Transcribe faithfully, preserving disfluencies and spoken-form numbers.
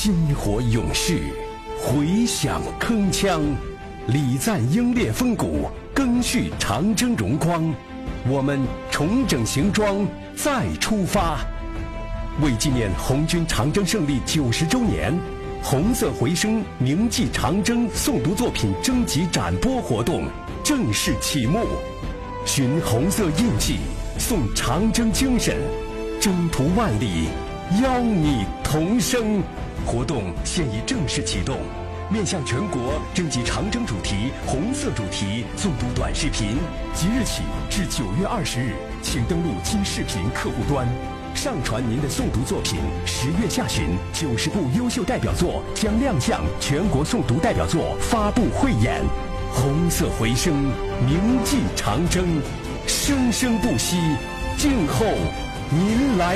薪火勇士，回响铿锵，礼赞英烈风骨，赓续长征荣光。我们重整行装，再出发。为纪念红军长征胜利九十周年，红色回声铭记长征诵读作品征集展播活动正式启幕。寻红色印记，颂长征精神，征途万里，邀你同声。活动现已正式启动，面向全国征集长征主题、红色主题诵读短视频，即日起至九月二十日，请登录今视频客户端，上传您的诵读作品。十月下旬，九十部优秀代表作将亮相全国诵读代表作发布汇演。红色回声，铭记长征，生生不息，静候您来。